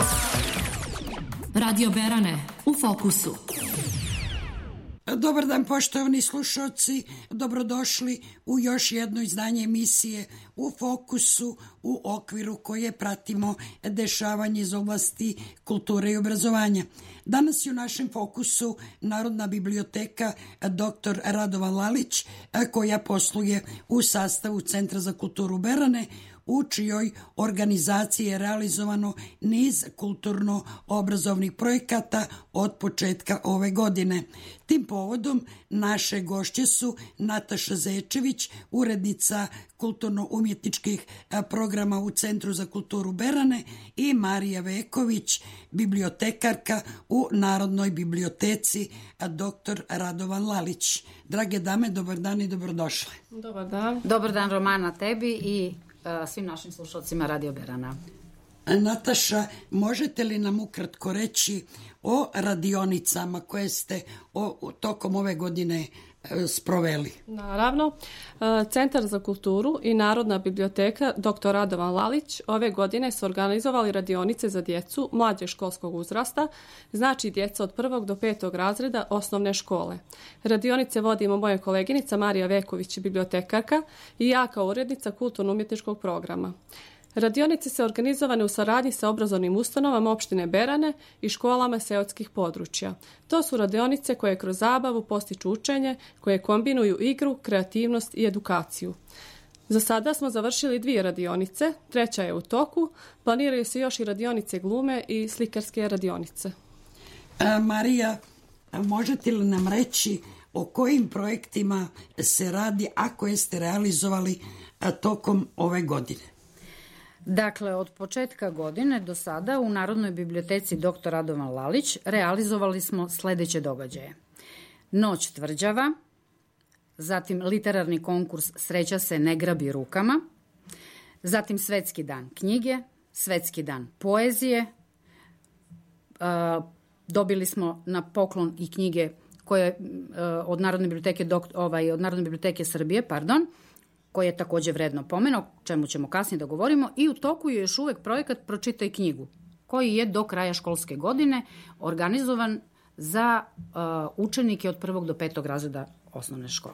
Radio Berane u fokusu. Dobar dan poštovani slušalci, dobrodošli u još jedno izdanje emisije U fokusu u okviru koje pratimo dešavanje iz oblasti kulture i obrazovanja. Danas je u našem fokusu Narodna biblioteka dr. Radovan Lalić, koja posluje u sastavu Centra za kulturu Berane, u čijoj organizaciji je realizovano niz kulturno-obrazovnih projekata od početka ove godine. Tim povodom naše gošće su Nataša Zečević, urednica kulturno-umjetničkih programa u Centru za kulturu Berane, i Marija Veković, bibliotekarka u Narodnoj biblioteci dr. Radovan Lalić. Drage dame, dobar dan i dobrodošle. Dobar dan. Dobar dan, Romana, tebi i svim našim slušalcima Radio Berana. Nataša, možete li nam ukratko reći o radionicama koje ste tokom ove godine sproveli? Naravno, Centar za kulturu i Narodna biblioteka dr. Radovan Lalić ove godine su organizovali radionice za djecu mlađeg školskog uzrasta, znači djeca od 1. do 5. razreda osnovne škole. Radionice vodimo moja koleginica Marija Veković, bibliotekarka, i ja kao urednica kulturno-umjetničkog programa. Radionice se organizovane u saradnji sa obrazovnim ustanovama opštine Berane i školama seoskih područja. To su radionice koje kroz zabavu postiču učenje, koje kombinuju igru, kreativnost i edukaciju. Za sada smo završili 2 radionice, 3. je u toku, planiraju se još i radionice glume i slikarske radionice. Marija, možete li nam reći o kojim projektima se radi, a koje ste realizovali tokom ove godine? Dakle, od početka godine do sada u Narodnoj biblioteci dr. Radovan Lalić realizovali smo sljedeće događaje. Noć tvrđava, zatim literarni konkurs Sreća se ne grabi rukama, zatim Svetski dan knjige, Svetski dan poezije, dobili smo na poklon i knjige koje od Narodne biblioteke Srbije, koji je također vredno pomena, o čemu ćemo kasnije da govorimo, i u toku je još uvek projekat Pročitaj knjigu, koji je do kraja školske godine organizovan za učenike od 1. do 5. razreda osnovne škole.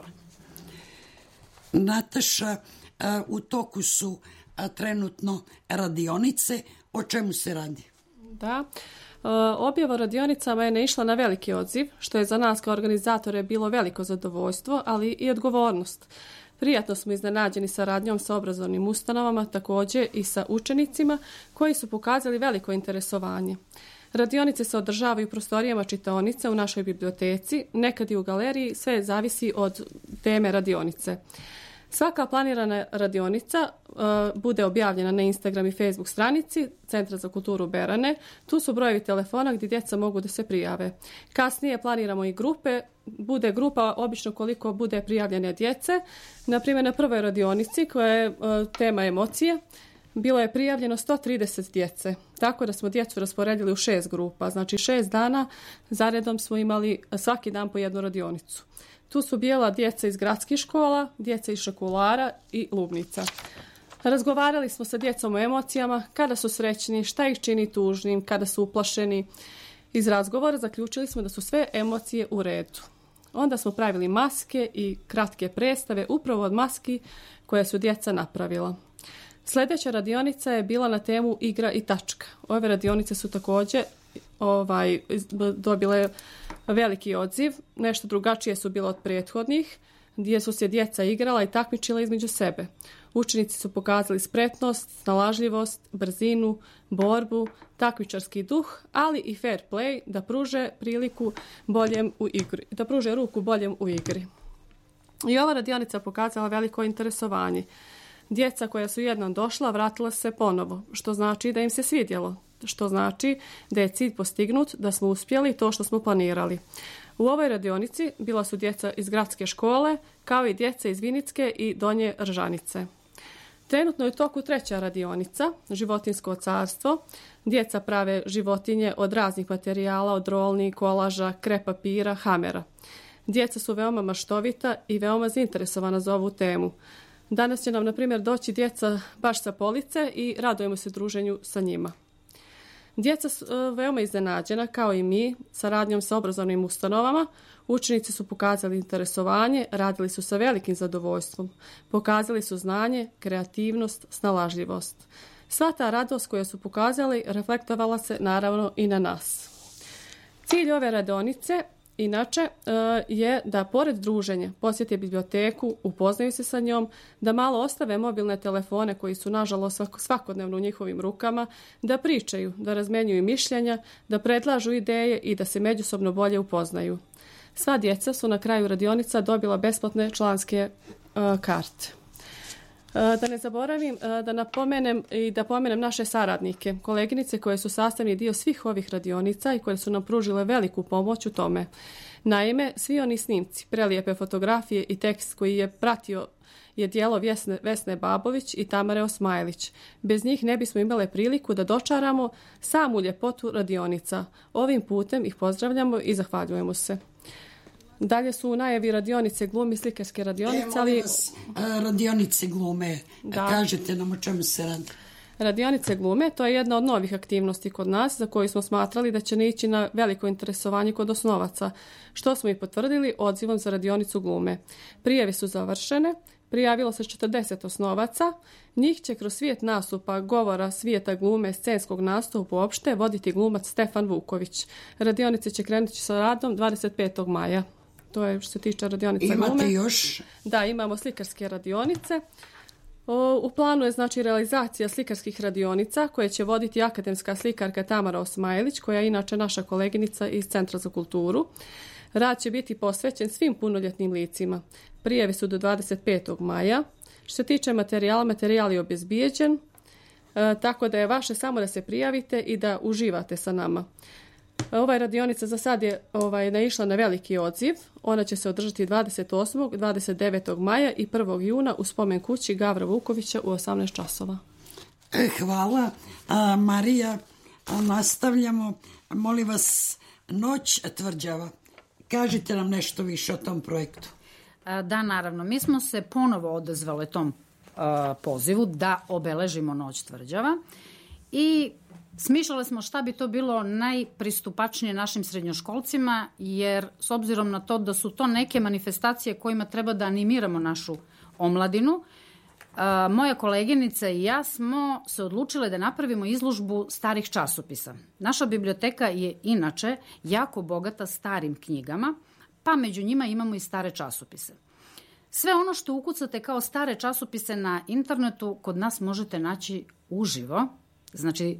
Nataša, u toku su trenutno radionice. O čemu se radi? Da, objava radionicama je naišla na veliki odziv, što je za nas kao organizatore bilo veliko zadovoljstvo, ali i odgovornost. Prijatno smo iznenađeni saradnjom sa obrazovnim ustanovama, također i sa učenicima koji su pokazali veliko interesovanje. Radionice se održavaju u prostorijama čitaonice u našoj biblioteci, nekad i u galeriji, sve zavisi od teme radionice. Svaka planirana radionica bude objavljena na Instagram i Facebook stranici Centra za kulturu Berane. Tu su brojevi telefona gdje djeca mogu da se prijave. Kasnije planiramo i grupe. Bude grupa obično koliko bude prijavljene djece. Naprimjer, na prvoj radionici koja je tema emocije, bilo je prijavljeno 130 djece. Tako da smo djecu rasporedili u 6 grupa. Znači 6 dana zaredom smo imali svaki dan po jednu radionicu. Tu su bijela djeca iz gradskih škola, djeca iz Šakulara i Lubnica. Razgovarali smo sa djecom o emocijama, kada su srećni, šta ih čini tužnim, kada su uplašeni. Iz razgovora zaključili smo da su sve emocije u redu. Onda smo pravili maske i kratke predstave upravo od maski koje su djeca napravila. Sljedeća radionica je bila na temu igra i tačka. Ove radionice su također dobile veliki odziv. Nešto drugačije su bilo od prethodnih, gdje su se djeca igrala i takmičila između sebe. Učenici su pokazali spretnost, snalažljivost, brzinu, borbu, takmičarski duh, ali i fair play, da pruže priliku boljem u igri, da pruže ruku boljem u igri. I ova radionica pokazala veliko interesovanje. Djeca koja su jednom došla vratila se ponovo, što znači da im se svidjelo, što znači da je cilj postignut, da smo uspjeli to što smo planirali. U ovoj radionici bila su djeca iz gradske škole, kao i djeca iz Vinicke i Donje Ržanice. Trenutno je u toku 3. radionica, životinjsko carstvo. Djeca prave životinje od raznih materijala, od rolni, kolaža, krep papira, hamera. Djeca su veoma maštovita i veoma zainteresovana za ovu temu. Danas će nam, na primjer, doći djeca baš sa police i radujemo se druženju sa njima. Djeca su veoma iznenađena, kao i mi, saradnjom sa obrazovnim ustanovama. Učenici su pokazali interesovanje, radili su sa velikim zadovoljstvom, pokazali su znanje, kreativnost, snalažljivost. Sva ta radost koju su pokazali reflektovala se naravno i na nas. Cilj ove radionice inače je da pored druženja posjete biblioteku, upoznaju se sa njom, da malo ostave mobilne telefone koji su nažalost svakodnevno u njihovim rukama, da pričaju, da razmenjuju mišljenja, da predlažu ideje i da se međusobno bolje upoznaju. Sva djeca su na kraju radionica dobila besplatne članske karte. Da ne zaboravim da napomenem i da pomenem naše saradnike, koleginice koje su sastavni dio svih ovih radionica i koje su nam pružile veliku pomoć u tome. Naime, svi oni snimci, prelijepe fotografije i tekst koji je pratio je dijelo Vesne Babović i Tamare Osmajlić. Bez njih ne bismo imale priliku da dočaramo samu ljepotu radionica. Ovim putem ih pozdravljamo i zahvaljujemo se. Dalje su u najavi radionice glume, slikarske radionice, ali... Radionice glume, da. Kažete nam o čemu se radi. Radionice glume, to je jedna od novih aktivnosti kod nas za koju smo smatrali da će naići na veliko interesovanje kod osnovaca, što smo i potvrdili odzivom za radionicu glume. Prijave su završene, prijavilo se 40 osnovaca, njih će kroz svijet nastupa, govora, svijeta glume, scenskog nastupa uopšte voditi glumac Stefan Vuković. Radionice će krenuti sa radom 25. maja. To je što se tiče radionica glume. Imate još? Da, imamo slikarske radionice. U planu je znači realizacija slikarskih radionica koje će voditi akademska slikarka Tamara Osmajlić, koja je inače naša koleginica iz Centra za kulturu. Rad će biti posvećen svim punoljetnim licima. Prijave su do 25. maja. Što se tiče materijala, materijal je obezbijeđen, tako da je vaše samo da se prijavite i da uživate sa nama. Ova radionica za sad je naišla na veliki odziv. Ona će se održati 28., 29. maja i 1. juna u spomen kući Gavra Vukovića u 18 časova. Hvala. Marija, nastavljamo. Molim vas, Noć tvrđava. Kažite nam nešto više o tom projektu. Da, naravno. Mi smo se ponovo odazvali tom pozivu da obeležimo Noć tvrđava i smišljali smo šta bi to bilo najpristupačnije našim srednjoškolcima, jer s obzirom na to da su to neke manifestacije kojima treba da animiramo našu omladinu, moja koleginica i ja smo se odlučile da napravimo izložbu starih časopisa. Naša biblioteka je inače jako bogata starim knjigama, pa među njima imamo i stare časopise. Sve ono što ukucate kao stare časopise na internetu kod nas možete naći uživo. Znači,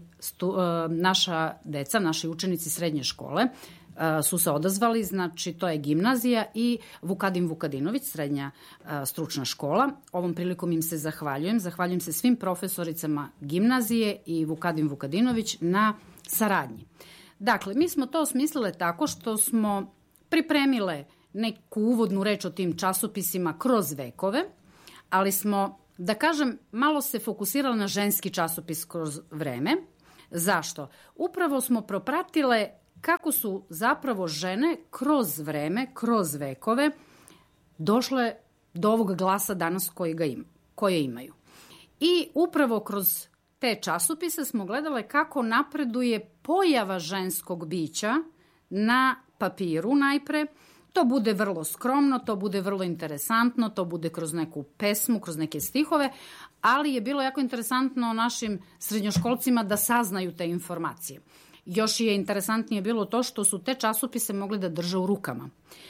naša deca, naši učenici srednje škole su se odazvali, znači to je gimnazija i Vukadin Vukadinović, srednja stručna škola. Ovom prilikom im se zahvaljujem. Zahvaljujem se svim profesoricama gimnazije i Vukadin Vukadinović na saradnji. Dakle, mi smo to osmislile tako što smo pripremile neku uvodnu reč o tim časopisima kroz vekove, ali smo, da kažem, malo se fokusirali na ženski časopis kroz vreme. Zašto? Upravo smo propratile kako su zapravo žene kroz vreme, kroz vekove došle do ovog glasa danas koje imaju. I upravo kroz te časopise smo gledale kako napreduje pojava ženskog bića na papiru najpre. To bude vrlo skromno, to bude vrlo interesantno, to bude kroz neku pesmu, kroz neke stihove, ali je bilo jako interesantno našim srednjoškolcima da saznaju te informacije. Još je interesantnije bilo to što su te časopise mogli da drže u rukama,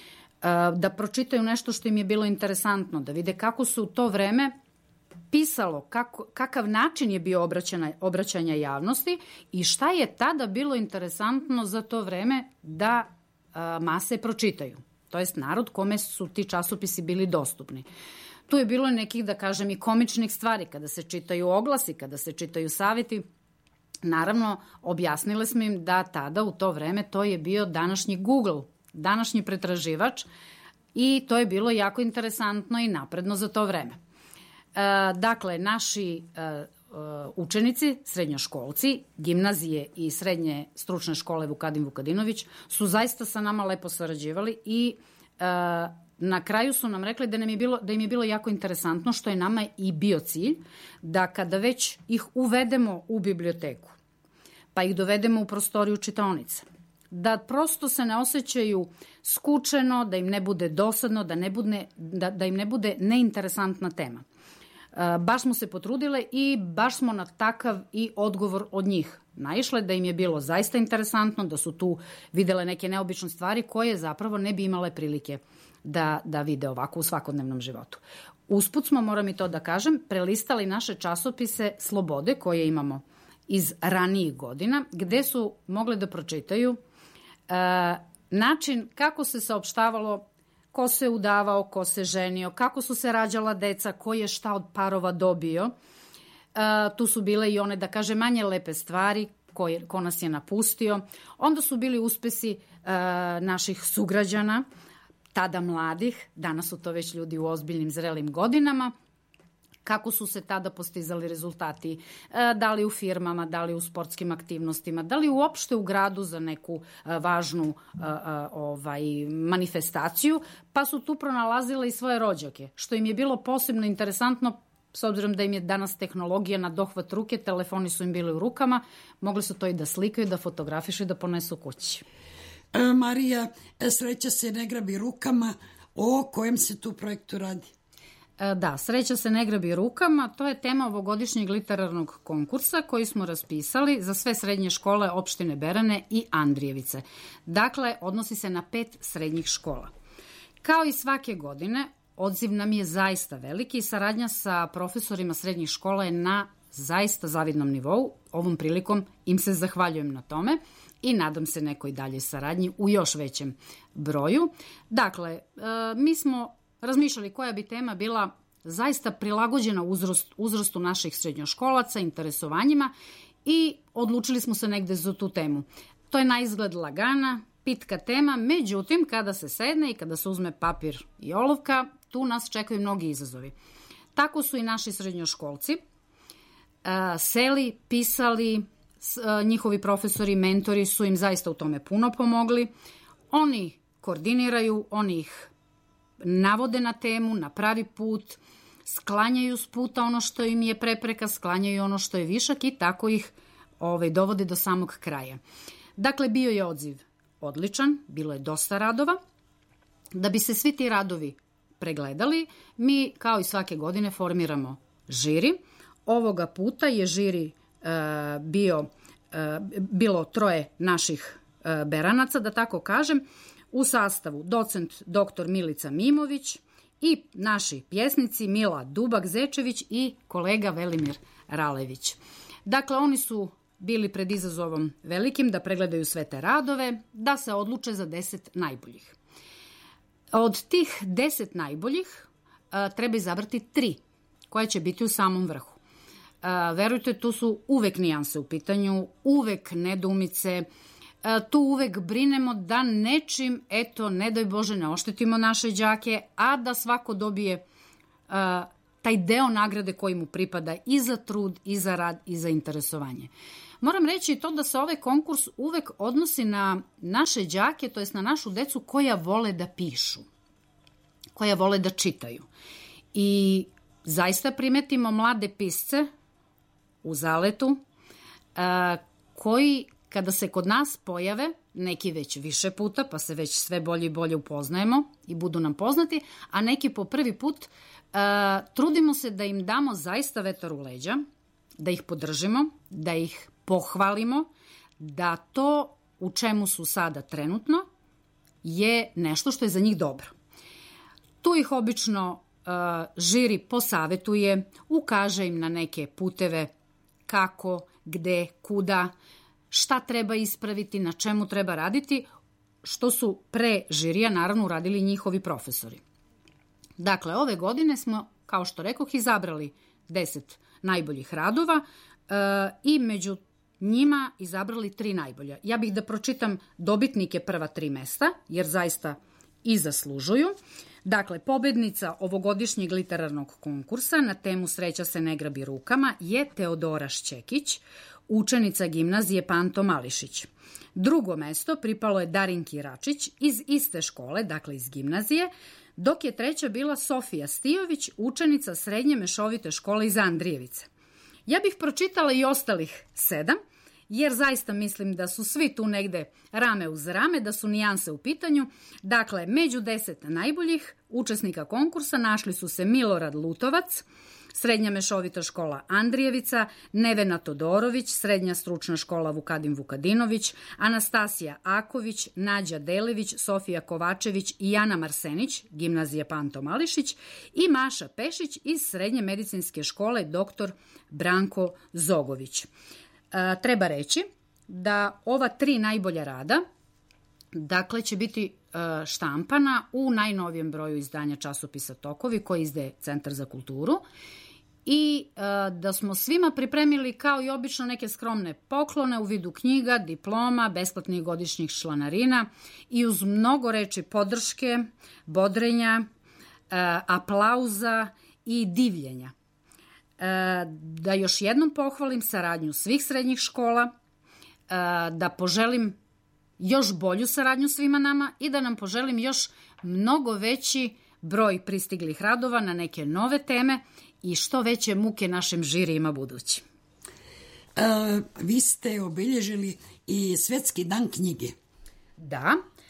da pročitaju nešto što im je bilo interesantno, da vide kako su u to vreme pisalo, kakav način je bio obraćanja javnosti i šta je tada bilo interesantno za to vreme da mase pročitaju. To jest narod kome su ti časopisi bili dostupni. Tu je bilo nekih, da kažem, i komičnih stvari, kada se čitaju oglasi, kada se čitaju savjeti. Naravno, objasnili smo im da tada u to vreme to je bio današnji Google, današnji pretraživač i to je bilo jako interesantno i napredno za to vreme. Dakle, naši učenici, srednjoškolci, gimnazije i srednje stručne škole Vukadin Vukadinović su zaista sa nama lepo sarađivali i na kraju su nam rekli da im je bilo jako interesantno, što je nama i bio cilj, da kada već ih uvedemo u biblioteku, pa ih dovedemo u prostoriju čitaonica. Da prosto se ne osjećaju skučeno, da im ne bude dosadno, da im ne bude neinteresantna tema. Baš smo se potrudile i baš smo na takav i odgovor od njih naišle, da im je bilo zaista interesantno, da su tu videle neke neobične stvari koje zapravo ne bi imale prilike da vide ovako u svakodnevnom životu. Usput smo, moram i to da kažem, prelistali naše časopise Slobode koje imamo iz ranijih godina, gde su mogle da pročitaju način kako se saopštavalo ko se udavao, ko se ženio, kako su se rađala deca, ko je šta od parova dobio. Tu su bile i one, da kaže, manje lepe stvari, ko nas je napustio. Onda su bili uspesi naših sugrađana, tada mladih, danas su to već ljudi u ozbiljnim, zrelim godinama, kako su se tada postizali rezultati, da li u firmama, da li u sportskim aktivnostima, da li uopšte u gradu za neku važnu manifestaciju, pa su tu pronalazile i svoje rođake, što im je bilo posebno interesantno, s obzirom da im je danas tehnologija na dohvat ruke, telefoni su im bili u rukama, mogli su to i da slikaju, da fotografišu i da ponesu kući. Marija, sreća se ne grabi rukama, o kojem se tu projektu radi? Da, sreća se ne grabi rukama, to je tema ovogodišnjeg literarnog konkursa koji smo raspisali za sve srednje škole opštine Berane i Andrijevice. Dakle, odnosi se na 5 srednjih škola. Kao i svake godine, odziv nam je zaista veliki i saradnja sa profesorima srednjih škola je na zaista zavidnom nivou. Ovom prilikom im se zahvaljujem na tome i nadam se nekoj dalje saradnji u još većem broju. Dakle, mi smo razmišljali koja bi tema bila zaista prilagođena uzrastu naših srednjoškolaca, interesovanjima i odlučili smo se negde za tu temu. To je na izgled lagana, pitka tema, međutim, kada se sedne i kada se uzme papir i olovka, tu nas čekaju mnogi izazovi. Tako su i naši srednjoškolci seli, pisali, njihovi profesori i mentori su im zaista u tome puno pomogli. Oni koordiniraju, oni ih navode na temu, na pravi put, sklanjaju s puta ono što im je prepreka, sklanjaju ono što je višak i tako ih dovode do samog kraja. Dakle, bio je odziv odličan, bilo je dosta radova. Da bi se svi ti radovi pregledali, mi kao i svake godine formiramo žiri. Ovoga puta je žiri bilo 3 naših beranaca, da tako kažem, u sastavu docent dr. Milica Mimović i naši pjesnici Mila Dubak-Zečević i kolega Velimir Ralević. Dakle, oni su bili pred izazovom velikim da pregledaju sve te radove, da se odluče za 10 najboljih. Od tih 10 najboljih treba izabrati 3 koje će biti u samom vrhu. Verujte, tu su uvek nijanse u pitanju, uvek nedoumice, tu uvek brinemo da nečim, ne daj Bože, ne oštetimo naše đake, a da svako dobije taj deo nagrade koji mu pripada i za trud, i za rad, i za interesovanje. Moram reći to da se ovaj konkurs uvek odnosi na naše đake, to jest na našu decu koja vole da pišu, koja vole da čitaju. I zaista primetimo mlade pisce u zaletu koji kada se kod nas pojave, neki već više puta, pa se već sve bolje i bolje upoznajemo i budu nam poznati, a neki po prvi put, trudimo se da im damo zaista vetar u leđa, da ih podržimo, da ih pohvalimo, da to u čemu su sada trenutno je nešto što je za njih dobro. Tu ih obično žiri posavetuje, ukaže im na neke puteve kako, gde, kuda, šta treba ispraviti, na čemu treba raditi, što su pre žirija naravno uradili njihovi profesori. Dakle, ove godine smo, kao što rekoh, izabrali 10 najboljih radova i među njima izabrali 3 najbolja. Ja bih da pročitam dobitnike prva 3 mesta, jer zaista i zaslužuju. Dakle, pobednica ovogodišnjeg literarnog konkursa na temu Sreća se ne grabi rukama je Teodora Šćekić, učenica gimnazije Panto Mališić. Drugo mesto pripalo je Darinki Račić iz iste škole, dakle iz gimnazije, dok je treća bila Sofija Stijović, učenica srednje mešovite škole iz Andrijevice. Ja bih pročitala i ostalih 7, jer zaista mislim da su svi tu negde rame uz rame, da su nijanse u pitanju. Dakle, među 10 najboljih učesnika konkursa našli su se Milorad Lutovac, Srednja mešovita škola Andrijevica, Nevena Todorović, Srednja stručna škola Vukadin Vukadinović, Anastasija Aković, Nađa Delević, Sofija Kovačević i Jana Marsenić, gimnazija Panto Mališić, i Maša Pešić iz Srednje medicinske škole dr. Branko Zogović. Treba reći da ova 3 najbolja rada, dakle, će biti štampana u najnovijem broju izdanja časopisa Tokovi, koji izdaje Centar za kulturu, i da smo svima pripremili, kao i obično, neke skromne poklone u vidu knjiga, diploma, besplatnih godišnjih članarina i uz mnogo reči podrške, bodrenja, aplauza i divljenja. Da još jednom pohvalim saradnju svih srednjih škola, da poželim još bolju saradnju svima nama i da nam poželim još mnogo veći broj pristiglih radova na neke nove teme i što veće muke našim žirijima budući. Vi ste obilježili i Svetski dan knjige. Da.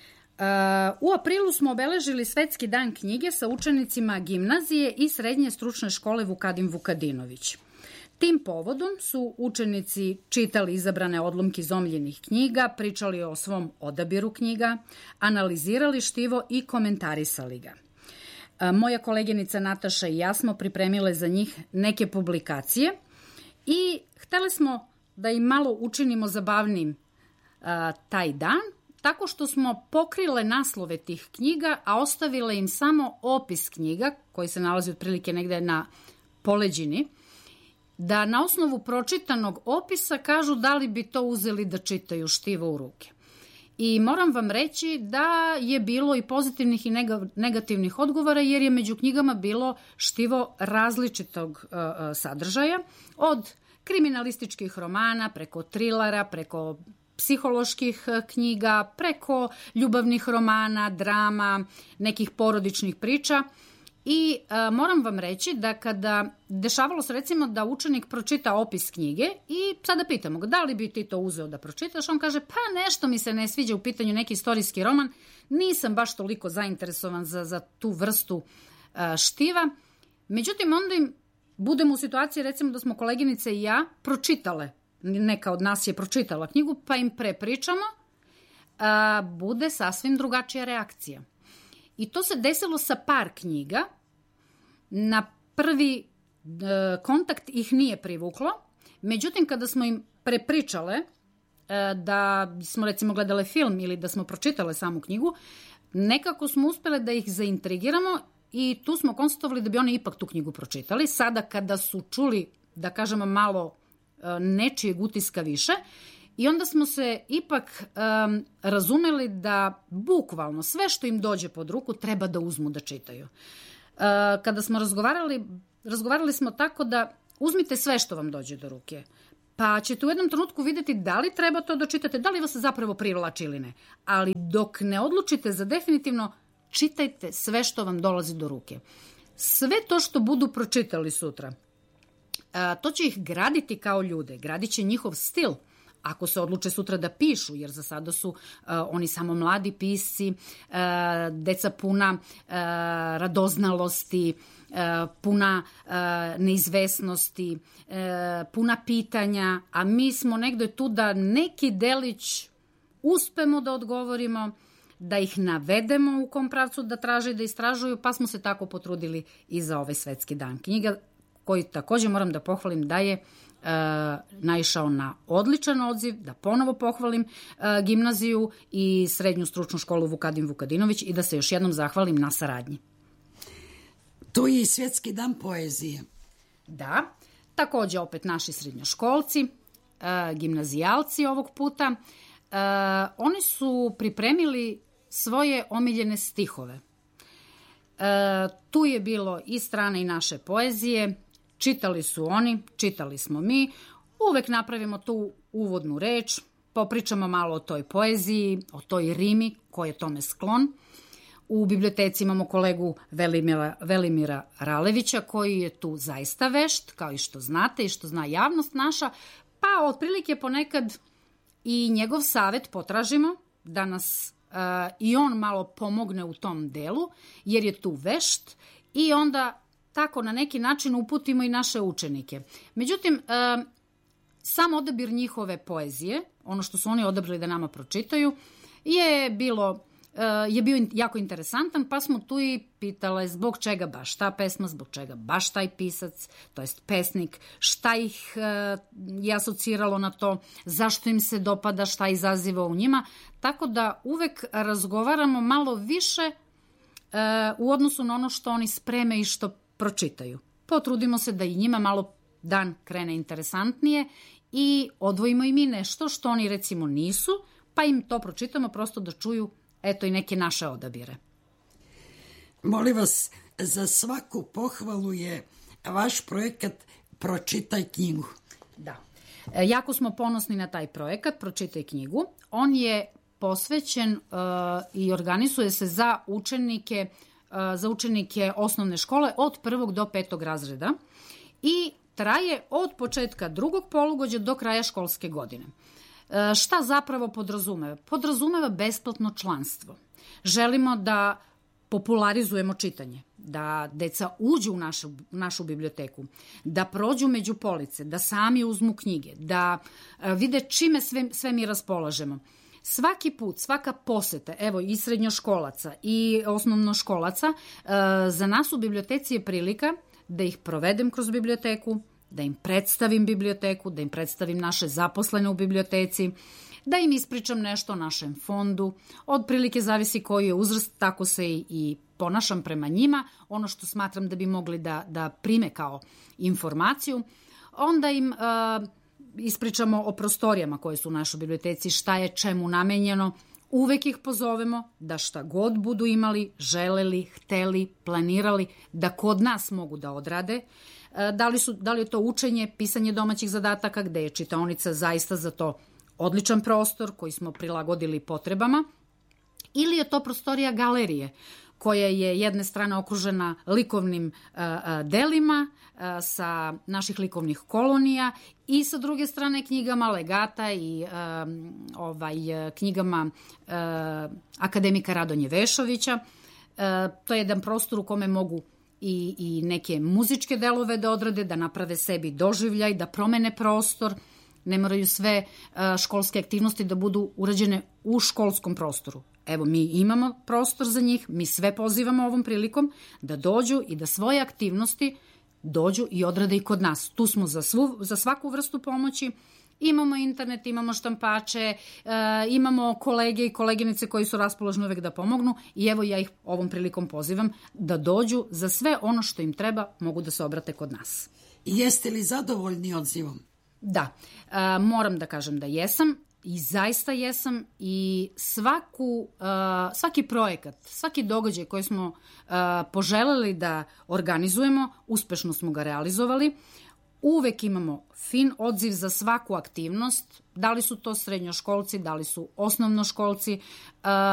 U aprilu smo obeležili Svetski dan knjige sa učenicima gimnazije i Srednje stručne škole Vukadin Vukadinović. Tim povodom su učenici čitali izabrane odlomke iz omiljenih knjiga, pričali o svom odabiru knjiga, analizirali štivo i komentarisali ga. Moja koleginica Nataša i ja smo pripremile za njih neke publikacije i hteli smo da im malo učinimo zabavnim taj dan, tako što smo pokrile naslove tih knjiga, a ostavile im samo opis knjiga, koji se nalazi otprilike negde na poleđini, da na osnovu pročitanog opisa kažu da li bi to uzeli da čitaju štivo u ruke. I moram vam reći da je bilo i pozitivnih i negativnih odgovora, jer je među knjigama bilo štivo različitog sadržaja, od kriminalističkih romana, preko trilera, preko psiholoških knjiga, preko ljubavnih romana, drama, nekih porodičnih priča. I moram vam reći da kada dešavalo se recimo da učenik pročita opis knjige i sada pitamo ga da li bi ti to uzeo da pročitaš, on kaže pa nešto mi se ne sviđa, u pitanju neki istorijski roman, nisam baš toliko zainteresovan za tu vrstu štiva. Međutim, onda im budemo u situaciji recimo da smo koleginice i ja pročitale, neka od nas je pročitala knjigu, pa im prepričamo, bude sasvim drugačija reakcija. I to se desilo sa par knjiga. Na prvi kontakt ih nije privuklo. Međutim, kada smo im prepričale da smo recimo gledale film ili da smo pročitale samu knjigu, nekako smo uspele da ih zaintrigiramo i tu smo konstatovali da bi oni ipak tu knjigu pročitali. Sada kada su čuli, da kažemo, malo nečijeg utiska više, i onda smo se ipak razumeli da bukvalno sve što im dođe pod ruku treba da uzmu da čitaju. Kada smo razgovarali smo tako da uzmite sve što vam dođe do ruke, pa ćete u jednom trenutku videti da li treba to da čitate, da li vas zapravo privlači ili ne. Ali dok ne odlučite za definitivno, čitajte sve što vam dolazi do ruke. Sve to što budu pročitali sutra, to će ih graditi kao ljude, gradit će njihov stil. Ako se odluče sutra da pišu, jer za sada su oni samo mladi pisci, deca puna radoznalosti, puna neizvesnosti, puna pitanja, a mi smo negde tu da neki delić uspemo da odgovorimo, da ih navedemo u kom pravcu da traže i da istražuju, pa smo se tako potrudili i za ovaj Svetski dan knjiga, koji takođe moram da pohvalim da je naišao na odličan odziv, da ponovo pohvalim gimnaziju i Srednju stručnu školu Vukadin Vukadinović i da se još jednom zahvalim na saradnji. To je i Svetski dan poezije. Da, takođe opet naši srednjoškolci, gimnazijalci ovog puta, oni su pripremili svoje omiljene stihove. Tu je bilo i strane i naše poezije, čitali su oni, čitali smo mi, uvek napravimo tu uvodnu reč, popričamo malo o toj poeziji, o toj rimi, ko je tome sklon. U biblioteci imamo kolegu Velimira Ralevića, koji je tu zaista vešt, kao i što znate i što zna javnost naša, pa Pa otprilike ponekad i njegov savet potražimo da nas i on malo pomogne u tom delu, jer je tu vešt i onda tako na neki način uputimo i naše učenike. Međutim, sam odabir njihove poezije, ono što su oni odabrali da nama pročitaju, je bio jako interesantan, pa smo tu i pitale zbog čega baš ta pesma, zbog čega baš taj pisac, to jest pesnik, šta ih je asociralo na to, zašto im se dopada, šta izaziva u njima, tako da uvek razgovaramo malo više u odnosu na ono što oni spreme i što pročitaju. Potrudimo se da i njima malo dan krene interesantnije i odvojimo i mi nešto što oni recimo nisu, pa im to pročitamo prosto da čuju eto i neke naše odabire. Molim vas, za svaku pohvalu je vaš projekat Pročitaj knjigu. Da. Jako smo ponosni na taj projekat Pročitaj knjigu. On je posvećen i organizuje se za učenike osnovne škole od 1. do 5. razreda i traje od početka drugog polugođa do kraja školske godine. Šta zapravo podrazumeva? Podrazumeva besplatno članstvo. Želimo da popularizujemo čitanje, da deca uđu u našu biblioteku, da prođu među police, da sami uzmu knjige, da vide čime sve mi raspolažemo. Svaki put, svaka poseta, evo i srednjoškolaca i osnovnoškolaca, za nas u biblioteci je prilika da ih provedem kroz biblioteku, da im predstavim biblioteku, da im predstavim naše zaposlene u biblioteci, da im ispričam nešto o našem fondu. Od prilike zavisi koji je uzrast, tako se i ponašam prema njima, ono što smatram da bi mogli da prime kao informaciju. Onda im ispričamo o prostorijama koje su u našoj biblioteci, šta je čemu namenjeno. Uvek ih pozovemo da šta god budu imali, želeli, hteli, planirali, da kod nas mogu da odrade. Da li je to učenje, pisanje domaćih zadataka, gde je čitaonica zaista za to odličan prostor koji smo prilagodili potrebama, ili je to prostorija galerije koja je jedne strane okružena likovnim delima sa naših likovnih kolonija i sa druge strane knjigama legata i knjigama akademika Radonje Vešovića. To je jedan prostor u kome mogu i neke muzičke delove da odrade, da naprave sebi doživljaj, da promene prostor. Ne moraju sve školske aktivnosti da budu urađene u školskom prostoru. Evo, mi imamo prostor za njih, mi sve pozivamo ovom prilikom da dođu i da svoje aktivnosti dođu i odrade i kod nas. Tu smo za svaku vrstu pomoći. Imamo internet, imamo štampače, imamo kolege i koleginice koji su raspoloženi uvek da pomognu i evo ja ih ovom prilikom pozivam da dođu za sve ono što im treba, mogu da se obrate kod nas. Jeste li zadovoljni odzivom? Da, moram da kažem da jesam i zaista jesam i svaki projekat, svaki događaj koji smo poželeli da organizujemo, uspešno smo ga realizovali. Uvek imamo fin odziv za svaku aktivnost, da li su to srednjoškolci, da li su osnovnoškolci.